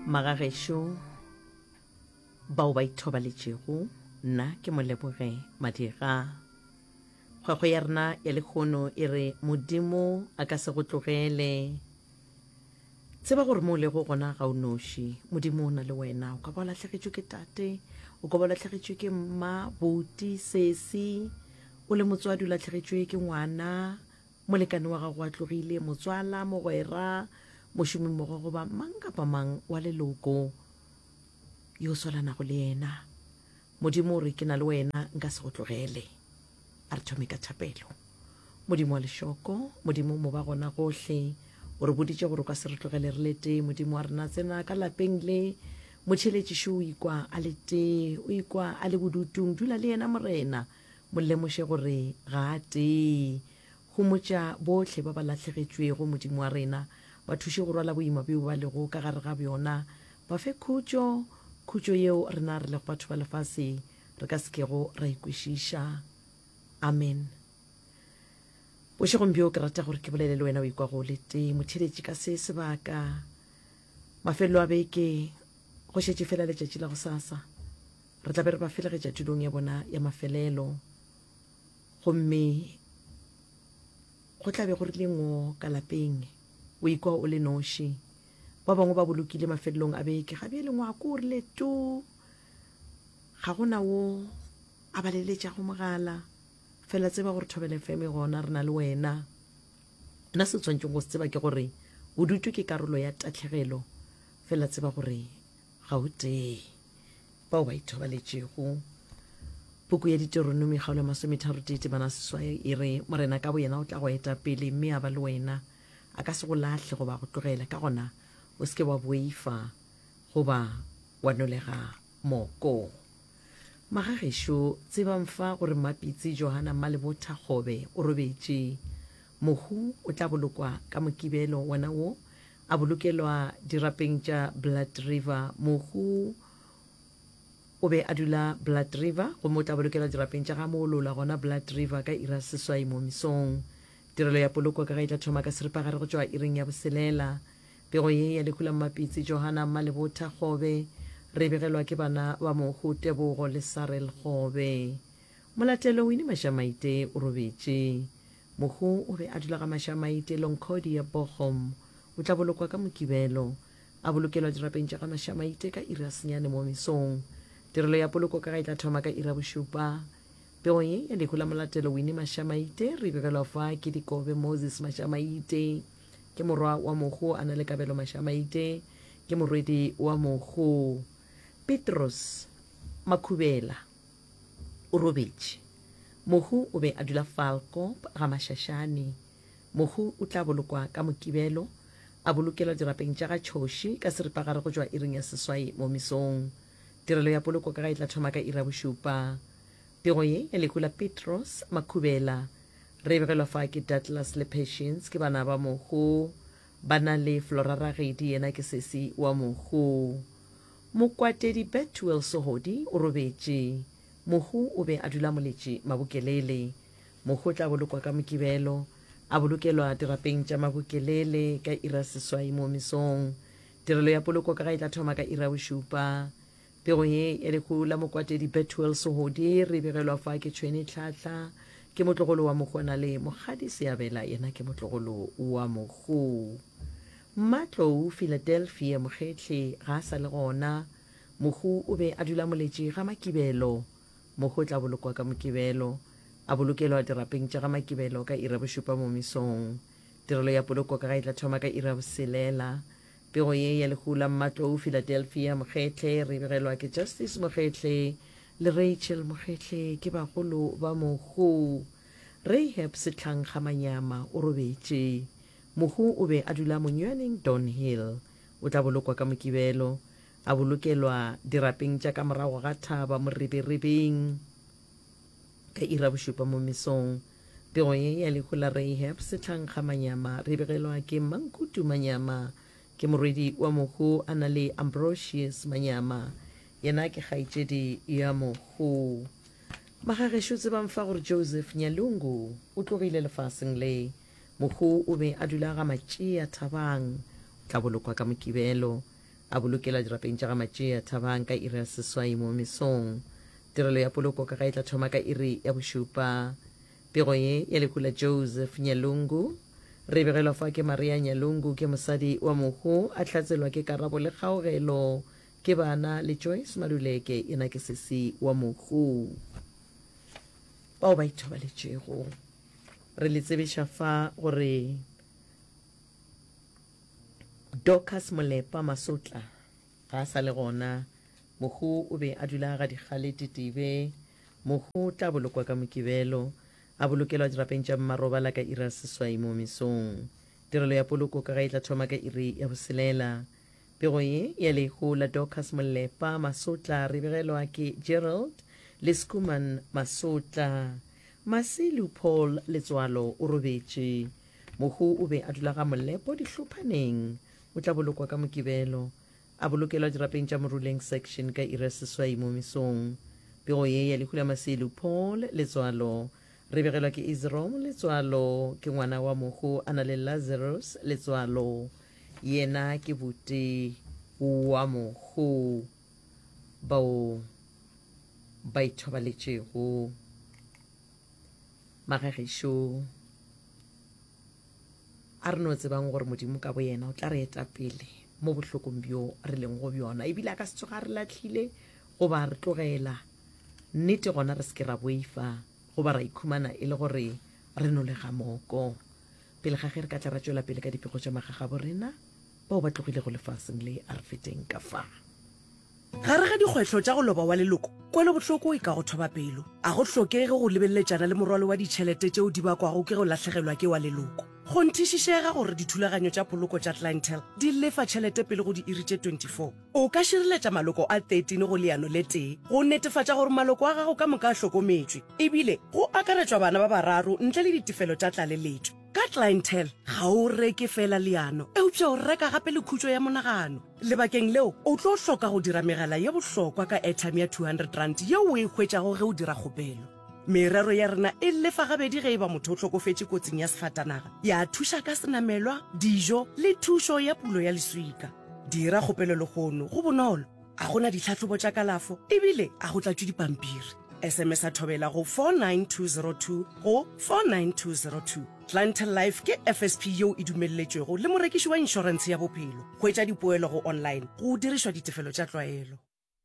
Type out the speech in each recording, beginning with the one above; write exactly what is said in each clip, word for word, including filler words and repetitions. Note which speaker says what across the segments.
Speaker 1: Magagesho bao ba ithobaletšego nna ke Moleboge Madira. Kgwekgo ya rena ya lekgono e re modimo a ka se go tlogele. Tseba gore mo le go gona ga o noši, modimo o na le wena. O ka ba o latlhegetšwe ke tate, o ka ba o latlhegetšwe ke mma, bouti, sesi, o le motswadi o latlhegetšwe ke ngwana, molekane wa gago a tlogile, motswala, mogwera, mošomi mmogo goba mang kapa mang wa leloko yo o swalanago le yena. Modimo o re ke na le wena, nka se go tlogele. A re thome ka thapelo. Modimo wa lešoko, modimo mo ba gona gohle, o re boditše gore o ka se re tlogele re le tee. Modimo wa rena tsena ka lapeng le motšheletšiši o ikwa a le tee, o ikwa a le bodutung, dula le yena morena, mo lemoše gore ga a tee. Humotša bohle ba ba latlhegetšwego modimo wa rena, ba thuše go rwala boima bjo ba lego ka gare ga bjona, ba fe khutšo, khutšo yeo rena re lego batho ba lefase re ka sekego ra ikwešiša. Amen. Bošegong bjo ke rata gore ke bolele le wena o ikwa go le tee, motheletši ka se sebaka, mafelo a beke go šetše fela letšatši la go sasa, re tla be re ba felegetša tulong ya bona ya mafelelo, gomme go tla be go rile ngo ka lapeng o ikwa o le noši. Ba bangwe ba bolokile mafelelong a beke, ga bjale ngwako o rile tu, ga gona wo a baleletša go mogala, fela tseba gore Thobela F M gona re na le wena. Nna se tshwantseng go se tseba ke gore bodutu ke karolo ya tatlhegelo, fela tseba gore ga o tee. Bao ba ithobaletšego puku ya Deuteronomy kgaolo ya masometharo tete bana seswai e re morena ka bo yena o tla go eta pele mme a ba le wena, a ka se go lahle goba go tlogela, ka gona o seke wa boifa goba wa nolega moko. Magagesho tseba mfa gore Mapitsi Johana Malebotha Kgobe o robetše. Mohu o tla bolokwa ka mokibelo wana wo, a bolokelwa dirapeng tša Blood River. Mohu o be a dula Blood River, gomme o tla bolokelwa dirapeng tša ga moolola gona Blood River ka ira seswai mo mesong. Tirelo ya poloko ka ga e tla thoma ka seripagare go tšwa iring ya boselela. Pego ye ya lekula Mapitsi Johana Malebotha Kgobe re begelwa ke bana ba Mohu Tebogo le Sarel Kgobe. Molatelo Winnie Mashamaite o robetše. Mohu o be a dula ga Mashamaite Longkodi ya Bochum, o tla bolokwa ka mokibelo, a bolokelwa dirapeng tša ga Mashamaite ka ira senyane mo mesong. Tirelo ya poloko ka ga e tla thoma ka ira bošupa. Pego ye ya lekula molatelo Winnie Mashamaite re begelwa fa ke Dikobe Moses Mashamaite, ke morwa wa Mohu a na le Kabelo Mashamaite, ke morwedi wa Mohu. Petros Makhubela o robetše. Mohu o be a dula Falco ga Mašašane. Mohu o tla bolokwa ka mokibelo, a bolokelwa dirapeng tša ga Tšhoši ka seripagare go tšwa iring ya seswai mo mesong. Tirelo ya poloko ka ga e tla thoma ka ira bošupa. Pego ye ya lekula Petros Makhubela re begelwa fa ke Douglas le Patience, ke bana ba Mohu, ba na le Flora Ragedi yena ke sesi wa Mohu. Mokwatedi Bethuel Sohodi o robetše. Mohu o be a dula moletše Mabokelele. Mohu o tla bolokwa ka mokibelo, a bolokelwa dirapeng tša Mabokelele ka ira seswai mo mesong. Tirelo ya poloko ka ga e tla thoma ka ira bošupa. Pego ye ya lekula mokwatedi Bethuel Sohodi re begelwa fa ke Tšhweni Tlhahla, ke motlogolo wa Mohu na le Mokgadi Seabela yena ke motlogolo wa Mohu. Mmatlou Philadelphia Mokgetlhe ga a sa le gona. Mohu o be a dula moletše ga makibelo. Mohu o tla bolokwa ka mokibelo, a bolokelwa dirapeng tša ga makibelo ka ira bošupa mo mesong. Tirelo ya poloko ka ga e tla thoma ka ira boselela. Pego ye ya lekula Mmatlou Philadelphia Mokgetlhe re begelwa ke Justice Mokgetlhe le Rachel Mokgetlhe, ke bagolo ba Mohu. Rahab Setlhankga Manyama o robetše. Mohu o be a dula Monywaneng Donhill, o tla bolokwa ka mokibelo, a bolokelwa dirapeng tša ka morago ga Thaba mo Reberebeng ka ira bošupa mo mesong. Pego ye ya lekula Rahab Setlhankga Manyama re begelwa ke Mankutu Manyama, ke morwedi wa Mohu a na le Ambrosius Manyama, yena ke kgaetšedi ya Mohu. Magagesho tseba mfa gore Joseph Nyalungu o tlogile lefaseng le. Mohu o be a dula ga Matšea Thabang, tla bolokwa ka mokibelo, a bolokela dirapeng tša ga matšea thabang ka iri ya seswai mo mesong. Tirelo ya poloko ka ga e tla thoma ka iri ya bošupa. Pego ye ya lekula Joseph Nyalungu re begelwa fa ke Maria Nyalungu ke mosadi wa mohu a tlatselwa ke Karabo le Kgaogelo ke bana le Joyce Maduleke ena ke sesi wa mohu. Bao ba ithobaletšego re le tsebiša fa gore Dorcas Molepa Masotla ga a sa le gona. Mohu o be a dula ga dikgale titibe. Mohu tla bolokwa ka mokibelo a bolokelwa dirapeng tša mmarobala ka iri ya seswai mo mesong. Tirelo ya poloko ka ga e tla thoma ka iri ya boselela. Pego ye ya lehu la Dorcas Molepa Masotla re begelwa ke Gerald le Skuman Masotla. Masilu Paul Letswalo o robetše. Mohu o be a dula ga Molepo dihlophaneng. O tla bolokwa ka mokibelo a bolokelwa dirapeng tša moruleng section ka iri ya seswai mo mesong. Pego ye ya lehu la Masilu Paul Letswalo re begelwa ke Israel Letswalo ke ngwana wa mohu a na le Lazarus Letswalo yena ke buti wa mohu bao ba ithobaletšego. Magagišo a re no tsebang gore modimo ka bo yena o tla re eta pele mo bohlokong bjo re leng go bjona ebile a ka se tsoga re latlhile goba re tlogela nnete gona re se ke ra boifa goba ra ikhumana e le gore re no le ga moko. Pele ga ge re ka tla ra tšwela pele ka dipego tša magaga borena bao ba tlogile go lefaseng le a re feteng ka fa.
Speaker 2: Gare ga dikgwetlho tša go loba wa leloko kwelo bohloko e ka go thoba pelo a go hlokege go lebelletšana le morwalo wa ditšhelete tšeo di bakwago ke go latlhegelwa ke wa leloko. Go nthišišega gore dithulaganyo tša poloko tša clientele di lefa tšhelete pele go di iri tše twenty-four. O ka šireletša maloko a thirteen go leano le tee go netefatša gore maloko a gago ka moka a hlokometšwe ebile go akaretšwa bana ba bararo ntle le ditefelo tša tlaleletšo. Ka clientele ga o reke fela leano eupša o reka gape le khutšo ya monagano. Lebakeng leo o tlo hloka go dira megala ye bohlokwa ka airtime ya two hundred rand yeo o e hwetšago ge o dira kgopelo. Merero ya rena e lefa gabedi ge e ba motho o hlokofetše kotsing ya sefatanaga ya thuša ka senamelwa dijo le thušo ya pulo ya leswika. Dira kgopelo legono go bonolo a gona ditlhatlhobo tša kalafo ebile a go tlatšwe dipampiri. S M S a thobela go four nine two zero two go four nine two zero two. Clientele Life ke F S P yeo e dumelletšwego le morekiši wa inšorense ya bophelo. Hwetša dipoelo go online go dirišwa ditefelo tša tlwaelo.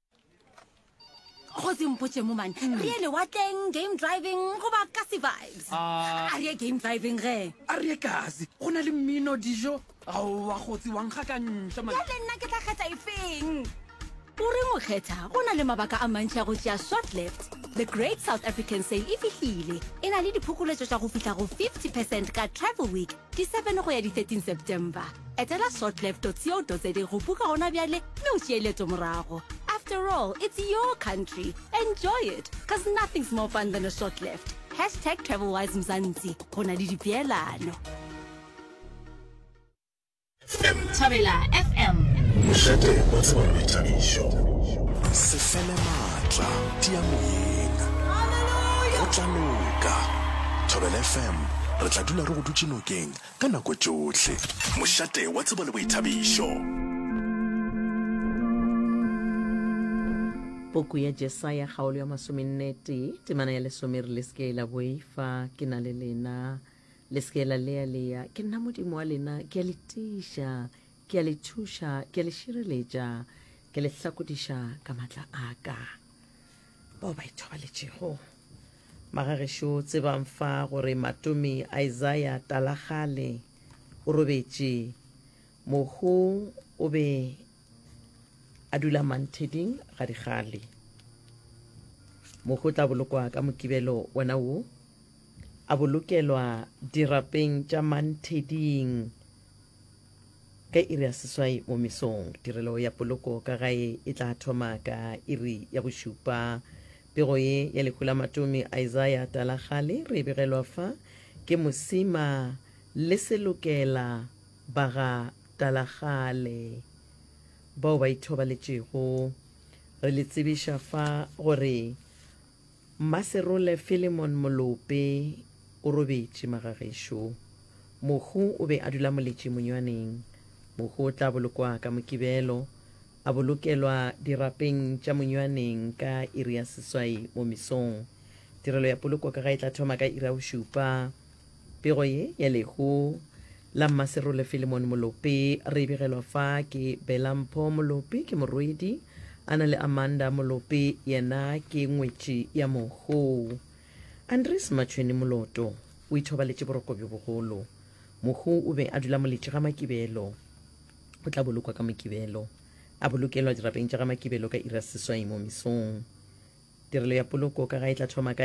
Speaker 3: Go se mpotše mo mane re le watleng game driving go ba kasi vibes a re game driving ge
Speaker 4: a re kasi go na le mmino dijo a wa gotsi wang ga ka ntla
Speaker 3: ya le nna ke tla kgetha efeng o re mo kgetha go na le mabaka a mantši a go tšea short left. The Great South African Sale e fihlile e na le diphokoletšo tša go fihla go fifty percent ka Travel Week di seven go ya di thirteen September. Etela shortleft dot co dot za go buka gona bjale mme o tšee leeto morago. After all, it's your country. Enjoy it, because nothing's more fun than a short left. Hashtag TravelWise Mzansi. Go na le dipeelano.
Speaker 5: Thobela F M.
Speaker 6: Mošate wa tseba le Thabišo. Se fele matla tia moyeng. Go tla loka. Thobela F M re tla dula re go dutse nokeng ka nako tsohle. Mošate wa tseba le Thabišo.
Speaker 1: Poku ya Jesaya kgaolo ya masomennete temana ya lesomere le seke la boifa ke na le lena le seke la lea lea ke nna modimo wa lena ke a le tiša ke a le thuša ke a le šireletša ke le hlakodiša ka matla a ka bao ba ithobaletšego magagešo tsebang fa gore matomi Isaiah Talagale o robetše mohu o be a dula Mantheding ga digale mohu tla bolokwa ka mokibelo wona wo a bolokelwa dirapeng tša Mantheding ka iri ya seswai mo mesong. Tirelo ya poloko ka gae e tla thoma ka iri ya bošupa. Pego ye ya lekula matomi Isaiah Talagale re begelwa fa ke mosima le selokela baga Talagale bao ba ithobaletšego re le tsebiša fa gore Maserole Philemon Molope o robetše magagešo mohu o be a dula moletše monywaneng mohu o tla bolokwa ka mokibelo a bolokelwa dirapeng tša monywaneng ka iri ya seswai mo mesong. Tirelo ya poloko ka ga e tla thoma ka iri ya bošupa. Pego ye ya lehu la Mmaserole Filemon Molope re begelwa fa ke Belampho Molope ke morwedi, a na le Amanda Molope yena ke ngwetši ya mohu. Andres Matšhweni Moloto o ithobaletše boroko bjo bogolo. Mohu o be a dula moletše ga Makibelo, o tla bolokwa ka Makibelo, a bolokelwa dirapeng tša ga Makibelo ka iri ya seswai mo mesong. Tirelo ya poloko ka ga e tla thoma ka